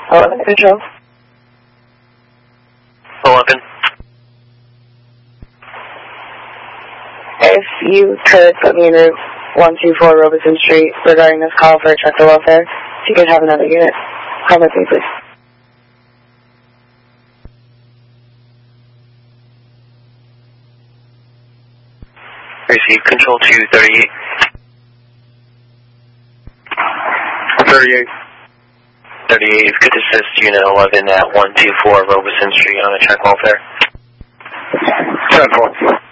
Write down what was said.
11 Control. 11. If you could put me in route 124 Robeson Street regarding this call for tractor welfare, if you could have another unit. Come with me, please. Receive Control 238. 38. 38, could assist Unit 11 at 124 Robeson Street on a track welfare. 10-4.